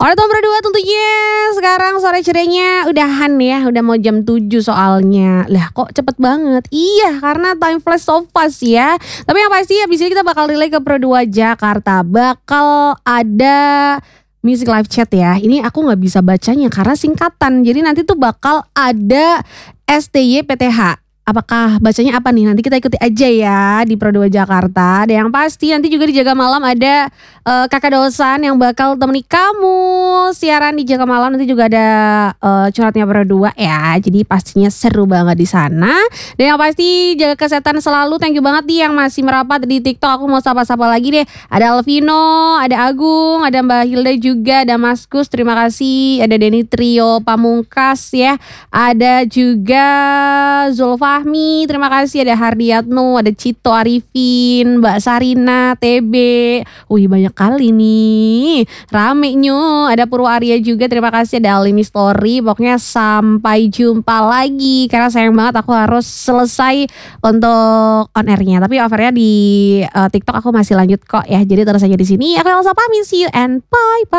Tahun berdua tentunya sekarang sore cerianya udahan ya, udah mau jam 7 soalnya. Lah kok cepet banget? Iya karena time flash so fast ya. Tapi yang pasti abis ini kita bakal relay ke Pro 2 Jakarta. Bakal ada music live chat ya. Ini aku gak bisa bacanya karena singkatan. Jadi nanti tuh bakal ada STYPTH. Apakah bacanya apa nih? Nanti kita ikuti aja ya di Pro 2 Jakarta. Dan yang pasti nanti juga di Jaga Malam ada kakak dosan yang bakal temani kamu siaran di Jaga Malam. Nanti juga ada curhatnya Pro 2 ya. Jadi pastinya seru banget di sana. Dan yang pasti jaga kesehatan selalu. Thank you banget nih yang masih merapat di TikTok. Aku mau sapa-sapa lagi deh. Ada Alvino, ada Agung, ada Mbak Hilda juga, ada Mas Kus. Terima kasih. Ada Denny Trio Pamungkas ya. Ada juga Zulfa Fahmi, terima kasih. Ada Hardiatno, ada Cito Arifin, Mbak Sarina, TB. Wih banyak kali nih. Rame nyu. Ada Purwo Arya juga, terima kasih. Ada Alimi Story. Pokoknya sampai jumpa lagi. Karena sayang banget aku harus selesai untuk on airnya. Tapi offernya di TikTok aku masih lanjut kok ya. Jadi terus aja di sini. Aku Elsa pamit, see you and bye bye.